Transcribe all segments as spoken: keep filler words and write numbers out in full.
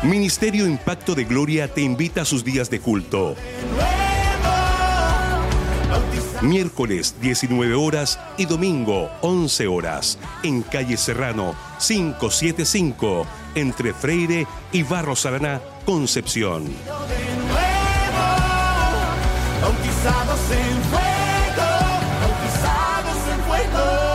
Ministerio Impacto de Gloria te invita a sus días de culto. Miércoles diecinueve horas y domingo once horas en calle Serrano quinientos setenta y cinco entre Freire y Barros Araná, Concepción. Bautizados en fuego, bautizados en fuego.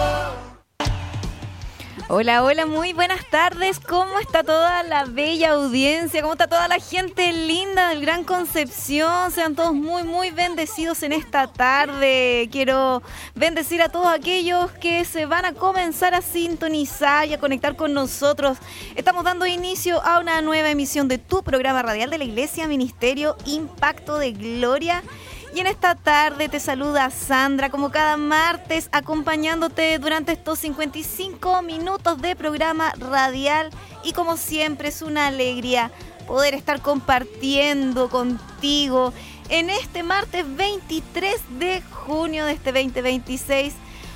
Hola, hola, muy buenas tardes. ¿Cómo está toda la bella audiencia? ¿Cómo está toda la gente linda del Gran Concepción? Sean todos muy, muy bendecidos en esta tarde. Quiero bendecir a todos aquellos que se van a comenzar a sintonizar y a conectar con nosotros. Estamos dando inicio a una nueva emisión de tu programa radial de la Iglesia Ministerio Impacto de Gloria. Y en esta tarde te saluda Sandra, como cada martes, acompañándote durante estos cincuenta y cinco minutos de programa radial. Y como siempre es una alegría poder estar compartiendo contigo en este martes veintitrés de junio de este veinte veintiséis.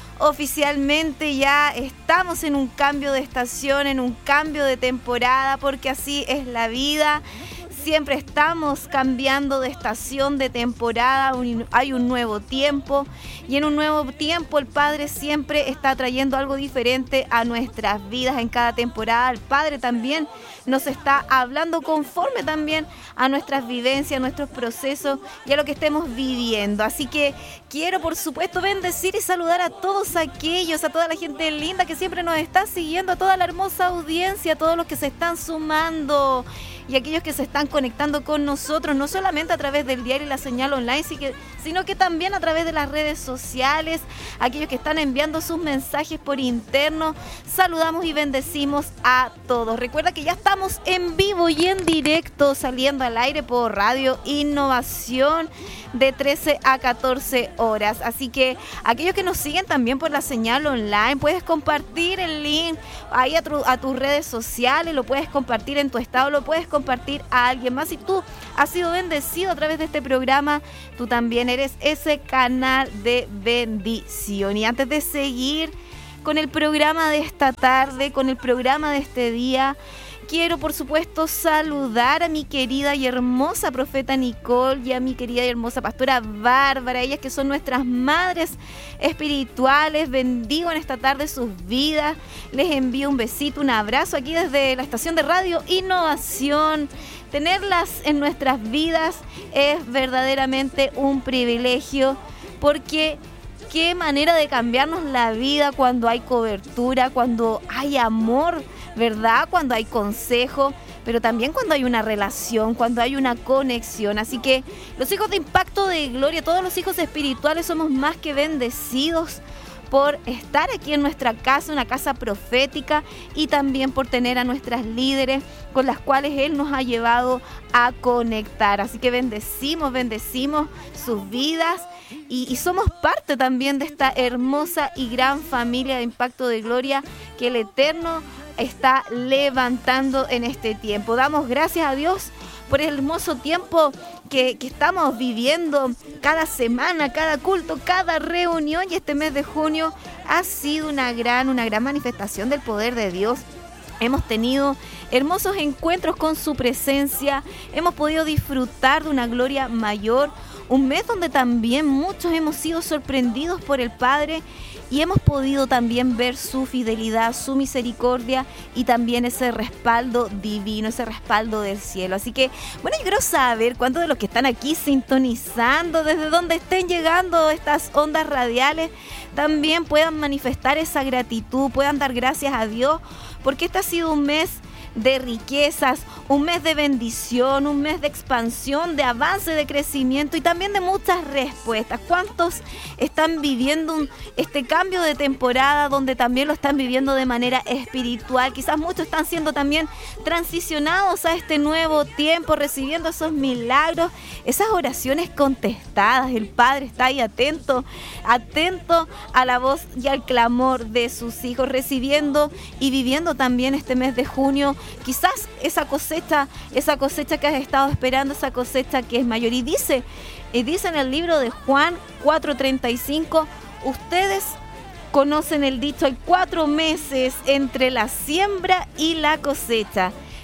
Oficialmente ya estamos en un cambio de estación, en un cambio de temporada, porque así es la vida. Siempre estamos cambiando de estación, de temporada, un, hay un nuevo tiempo y en un nuevo tiempo el Padre siempre está trayendo algo diferente a nuestras vidas en cada temporada. El Padre también nos está hablando conforme también a nuestras vivencias, a nuestros procesos y a lo que estemos viviendo. Así que quiero por supuesto bendecir y saludar a todos aquellos, a toda la gente linda que siempre nos está siguiendo, a toda la hermosa audiencia, a todos los que se están sumando y aquellos que se están conectando con nosotros, no solamente a través del diario y la señal online, sino que también a través de las redes sociales, aquellos que están enviando sus mensajes por interno. Saludamos y bendecimos a todos. Recuerda que ya estamos en vivo y en directo, saliendo al aire por Radio Innovación de trece a catorce horas. Así que aquellos que nos siguen también por la señal online, puedes compartir el link ahí a, tu, a tus redes sociales, lo puedes compartir en tu estado, lo puedes compartir a alguien más. Si tú has sido bendecido a través de este programa, tú también eres ese canal de bendición. Y antes de seguir con el programa de esta tarde, con el programa de este día, quiero por supuesto saludar a mi querida y hermosa profeta Nicole y a mi querida y hermosa pastora Bárbara, ellas que son nuestras madres espirituales. Bendigo en esta tarde sus vidas, les envío un besito, un abrazo aquí desde la estación de Radio Innovación. Tenerlas en nuestras vidas es verdaderamente un privilegio, porque qué manera de cambiarnos la vida cuando hay cobertura, cuando hay amor, ¿verdad? Cuando hay consejo, pero también cuando hay una relación, cuando hay una conexión. Así que los hijos de Impacto de Gloria, todos los hijos espirituales, somos más que bendecidos por estar aquí en nuestra casa, una casa profética, y también por tener a nuestras líderes con las cuales Él nos ha llevado a conectar. Así que bendecimos, bendecimos sus vidas y, y somos parte también de esta hermosa y gran familia de Impacto de Gloria que el Eterno está levantando en este tiempo. Damos gracias a Dios por el hermoso tiempo que, que estamos viviendo cada semana, cada culto, cada reunión, y este mes de junio ha sido una gran, una gran manifestación del poder de Dios. Hemos tenido hermosos encuentros con su presencia, hemos podido disfrutar de una gloria mayor, un mes donde también muchos hemos sido sorprendidos por el Padre y hemos podido también ver su fidelidad, su misericordia y también ese respaldo divino, ese respaldo del cielo. Así que, bueno, yo quiero saber cuántos de los que están aquí sintonizando, desde donde estén llegando estas ondas radiales, también puedan manifestar esa gratitud, puedan dar gracias a Dios, porque este ha sido un mes de riquezas, un mes de bendición, un mes de expansión, de avance, de crecimiento y también de muchas respuestas. ¿Cuántos están viviendo un, este cambio de temporada donde también lo están viviendo de manera espiritual? Quizás muchos están siendo también transicionados a este nuevo tiempo, recibiendo esos milagros, esas oraciones contestadas. El Padre está ahí atento, atento a la voz y al clamor de sus hijos, recibiendo y viviendo también este mes de junio quizás esa cosecha, esa cosecha que has estado esperando, esa cosecha que es mayor. Y dice, y dice en el libro de Juan cuatro treinta y cinco, ustedes conocen el dicho, hay cuatro meses entre la siembra y la cosecha.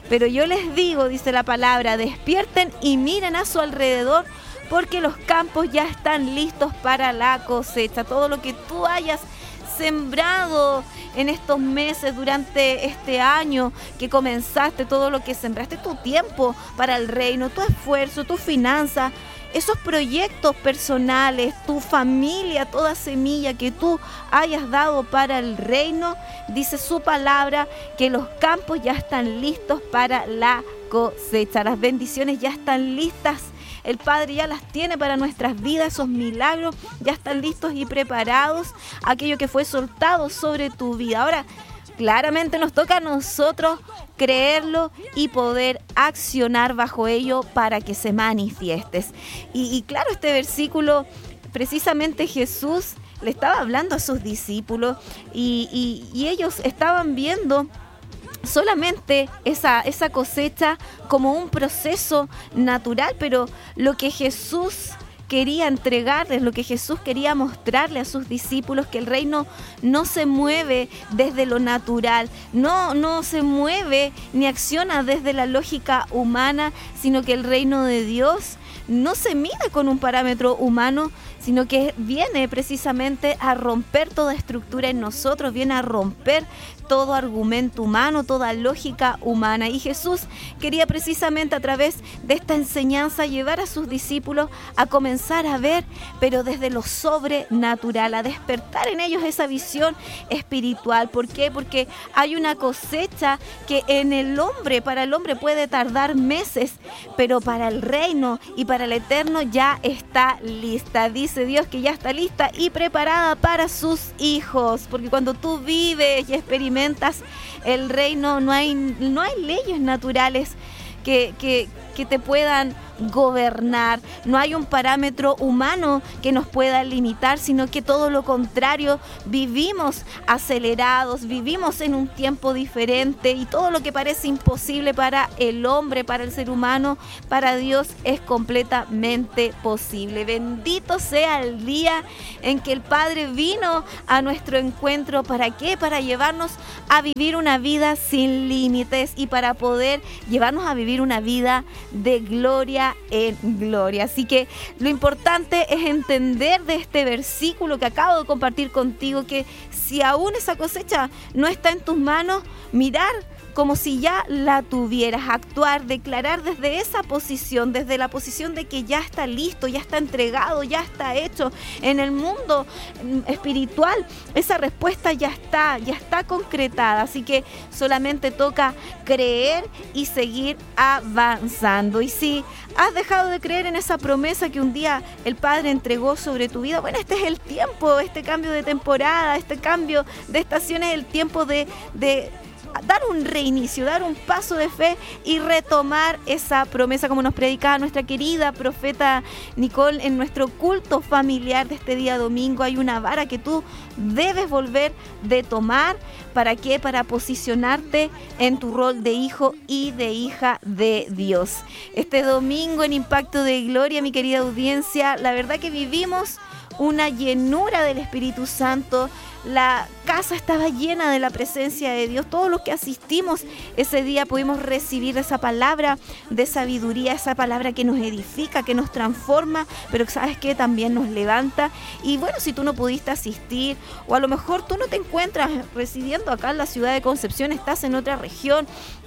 Pero yo les digo, dice la palabra, despierten y miren a su alrededor, porque los campos ya están listos para la cosecha. Todo lo que tú hayas sembrado en estos meses, durante este año que comenzaste, todo lo que sembraste, tu tiempo para el reino, tu esfuerzo, tu finanza, esos proyectos personales, tu familia, toda semilla que tú hayas dado para el reino, dice su palabra que los campos ya están listos para la cosecha. Las bendiciones ya están listas. El Padre ya las tiene para nuestras vidas, esos milagros ya están listos y preparados, aquello que fue soltado sobre tu vida. Ahora, claramente nos toca a nosotros creerlo y poder accionar bajo ello para que se manifiestes. Y, y claro, este versículo, precisamente Jesús le estaba hablando a sus discípulos y, y, y ellos estaban viendo solamente esa, esa cosecha como un proceso natural, pero lo que Jesús quería entregarles, lo que Jesús quería mostrarle a sus discípulos, que el reino no se mueve desde lo natural, no, no se mueve ni acciona desde la lógica humana, sino que el reino de Dios no se mide con un parámetro humano, sino que viene precisamente a romper toda estructura en nosotros, viene a romper todo argumento humano, toda lógica humana. Y Jesús quería precisamente a través de esta enseñanza llevar a sus discípulos a comenzar a ver, pero desde lo sobrenatural, a despertar en ellos esa visión espiritual. ¿Por qué? Porque hay una cosecha que en el hombre, para el hombre puede tardar meses, pero para el reino y para el eterno ya está lista. Dice Dios que ya está lista y preparada para sus hijos, porque cuando tú vives y experimentas el reino, no hay, no hay leyes naturales que, que, que te puedan gobernar, no hay un parámetro humano que nos pueda limitar, sino que todo lo contrario, vivimos acelerados, vivimos en un tiempo diferente y todo lo que parece imposible para el hombre, para el ser humano, para Dios es completamente posible. Bendito sea el día en que el Padre vino a nuestro encuentro. ¿Para qué? Para llevarnos a vivir una vida sin límites y para poder llevarnos a vivir una vida de gloria en gloria. Así que lo importante es entender de este versículo que acabo de compartir contigo, que si aún esa cosecha no está en tus manos, mirar como si ya la tuvieras, actuar, declarar desde esa posición, desde la posición de que ya está listo, ya está entregado, ya está hecho. En el mundo espiritual esa respuesta ya está, ya está concretada, así que solamente toca creer y seguir avanzando. Y si has dejado de creer en esa promesa que un día el Padre entregó sobre tu vida, bueno, este es el tiempo, este cambio de temporada, este cambio de estación es el tiempo de... de dar un reinicio, dar un paso de fe y retomar esa promesa, como nos predicaba nuestra querida profeta Nicole en nuestro culto familiar de este día domingo. Hay una vara que tú debes volver de tomar. ¿Para qué? Para posicionarte en tu rol de hijo y de hija de Dios. Este domingo en Impacto de Gloria, mi querida audiencia, la verdad que vivimos una llenura del Espíritu Santo. La casa estaba llena de la presencia de Dios. Todos los que asistimos ese día pudimos recibir esa palabra de sabiduría, esa palabra que nos edifica, que nos transforma, pero ¿sabes qué? También nos levanta. Y bueno, si tú no pudiste asistir, o a lo mejor tú no te encuentras residiendo acá en la ciudad de Concepción, estás en otra región,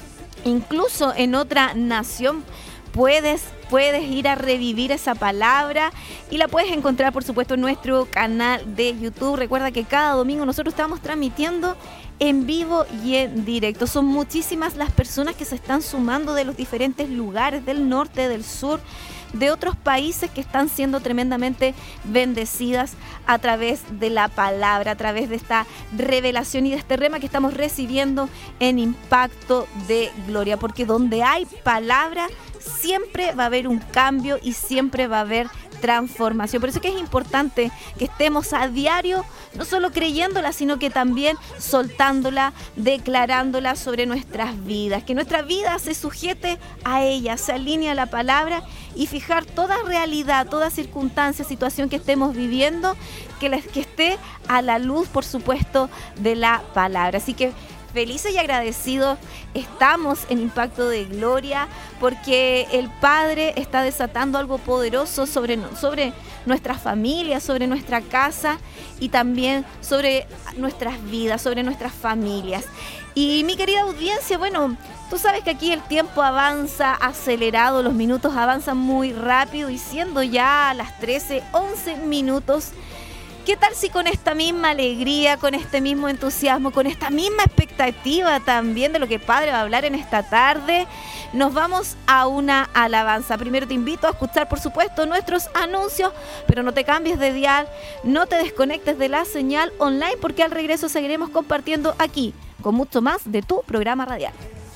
incluso en otra nación, Puedes, puedes ir a revivir esa palabra y la puedes encontrar, por supuesto, en nuestro canal de YouTube. Recuerda que cada domingo nosotros estamos transmitiendo en vivo y en directo. Son muchísimas las personas que se están sumando de los diferentes lugares, del norte, del sur, de otros países, que están siendo tremendamente bendecidas a través de la palabra, a través de esta revelación y de este rema que estamos recibiendo en Impacto de Gloria, porque donde hay palabra siempre va a haber un cambio y siempre va a haber transformación. Por eso es que es importante que estemos a diario, no solo creyéndola, sino que también soltándola, declarándola sobre nuestras vidas, que nuestra vida se sujete a ella, se alinee a la palabra y fijar toda realidad, toda circunstancia, situación que estemos viviendo, que, la, que esté a la luz, por supuesto, de la palabra. Así que felices y agradecidos estamos en Impacto de Gloria porque el Padre está desatando algo poderoso sobre, sobre nuestra familia, sobre nuestra casa y también sobre nuestras vidas, sobre nuestras familias. Y mi querida audiencia, bueno, tú sabes que aquí el tiempo avanza acelerado, los minutos avanzan muy rápido y siendo ya las trece, once minutos, ¿qué tal si con esta misma alegría, con este mismo entusiasmo, con esta misma expectativa también de lo que Padre va a hablar en esta tarde, nos vamos a una alabanza? Primero te invito a escuchar, por supuesto, nuestros anuncios, pero no te cambies de dial, no te desconectes de la señal online, porque al regreso seguiremos compartiendo aquí con mucho más de tu programa radial.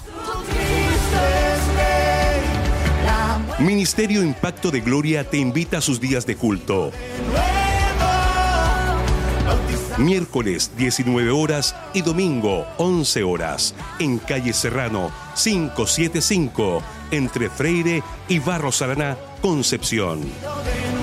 Ministerio Impacto de Gloria te invita a sus días de culto. Miércoles diecinueve horas y domingo once horas en calle Serrano quinientos setenta y cinco entre Freire y Barros Araná, Concepción.